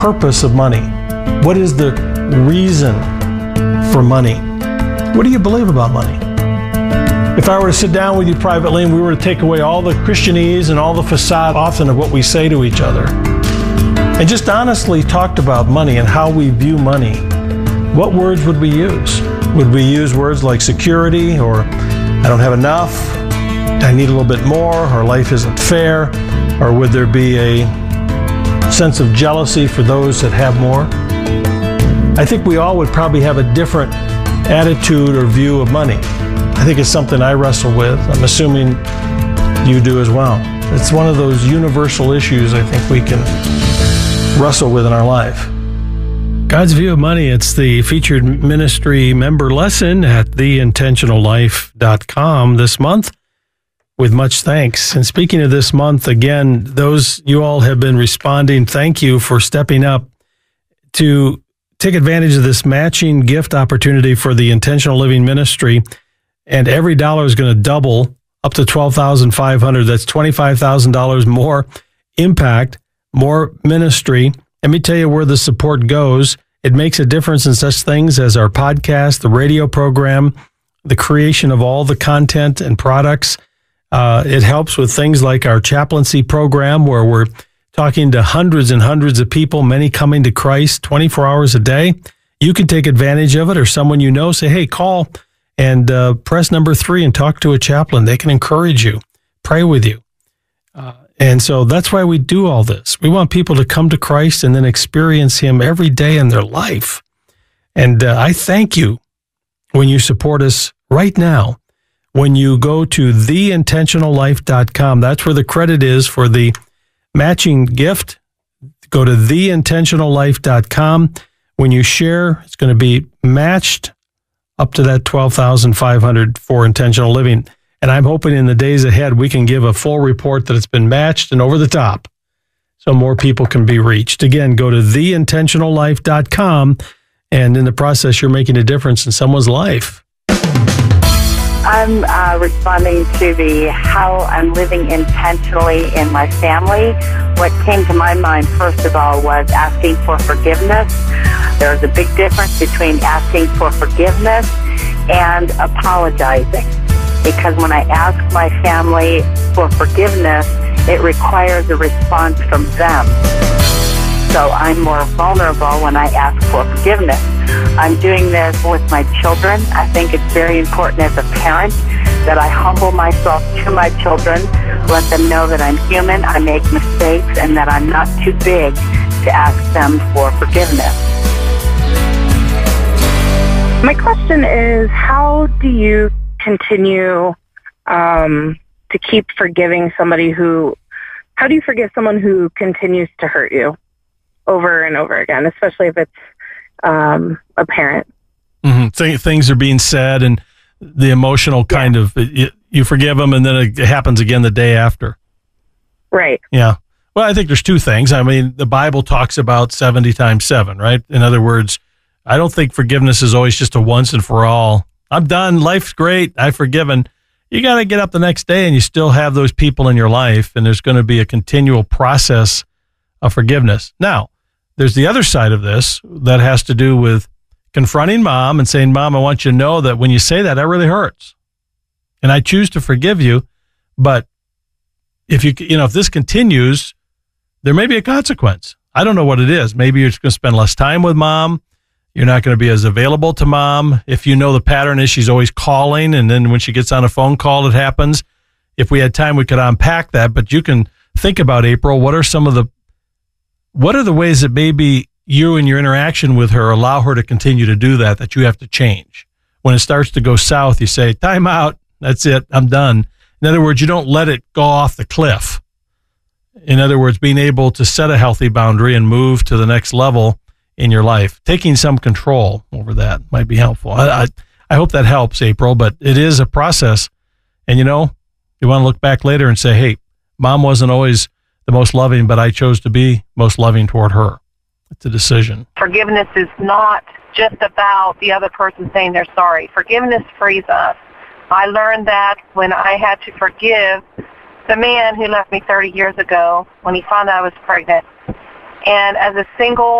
purpose of money? What is the reason for money? What do you believe about money? If I were to sit down with you privately and we were to take away all the Christianese and all the facade often of what we say to each other, and just honestly talked about money and how we view money, what words would we use? Would we use words like security, or I don't have enough, I need a little bit more, or life isn't fair? Or would there be a sense of jealousy for those that have more? I think we all would probably have a different attitude or view of money. I think it's something I wrestle with. I'm assuming you do as well. It's one of those universal issues I think we can wrestle with in our life. God's View of Money, it's the featured ministry member lesson at theintentionallife.com this month, with much thanks. And speaking of this month, again, those you all have been responding, thank you for stepping up to take advantage of this matching gift opportunity for the Intentional Living Ministry. And every dollar is going to double up to $12,500. That's $25,000 more impact, more ministry. Let me tell you where the support goes. It makes a difference in such things as our podcast, the radio program, the creation of all the content and products. It helps with things like our chaplaincy program, where we're talking to hundreds and hundreds of people, many coming to Christ 24 hours a day. You can take advantage of it, or someone you know, say, hey, call and press number 3 and talk to a chaplain. They can encourage you, pray with you. And so that's why we do all this. We want people to come to Christ and then experience Him every day in their life. And I thank you when you support us right now. When you go to theintentionallife.com, that's where the credit is for the matching gift. Go to theintentionallife.com. When you share, it's going to be matched up to that $12,500 for intentional living. And I'm hoping in the days ahead, we can give a full report that it's been matched and over the top, so more people can be reached. Again, go to theintentionallife.com, and in the process, you're making a difference in someone's life. I'm responding to the how I'm living intentionally in my family. What came to my mind, first of all, was asking for forgiveness. There's a big difference between asking for forgiveness and apologizing. Because when I ask my family for forgiveness, it requires a response from them. So I'm more vulnerable when I ask for forgiveness. I'm doing this with my children. I think it's very important as a parent that I humble myself to my children, let them know that I'm human, I make mistakes, and that I'm not too big to ask them for forgiveness. My question is, how do you continue to keep forgiving somebody how do you forgive someone who continues to hurt you over and over again, especially if it's a parent? Mm-hmm. Things are being said and the emotional kind of, you forgive them and then it happens again the day after. Right. Yeah. Well, I think there's two things. I mean, the Bible talks about 70 times 7, right? In other words, I don't think forgiveness is always just a once and for all. I'm done. Life's great. I've forgiven. You got to get up the next day and you still have those people in your life, and there's going to be a continual process of forgiveness. Now, there's the other side of this that has to do with confronting mom and saying, Mom, I want you to know that when you say that really hurts. And I choose to forgive you, but if if this continues, there may be a consequence. I don't know what it is. Maybe you're just going to spend less time with mom. You're not going to be as available to mom. If you know the pattern is she's always calling, and then when she gets on a phone call, it happens. If we had time, we could unpack that, but you can think about, April, what are the ways that maybe you and your interaction with her allow her to continue to do that you have to change? When it starts to go south, you say, time out. That's it. I'm done. In other words, you don't let it go off the cliff. In other words, being able to set a healthy boundary and move to the next level in your life. Taking some control over that might be helpful. I hope that helps, April, but it is a process. And you want to look back later and say, hey, mom wasn't always the most loving, but I chose to be most loving toward her. It's a decision. Forgiveness is not just about the other person saying they're sorry. Forgiveness frees us. I learned that when I had to forgive the man who left me 30 years ago when he found out I was pregnant. And as a single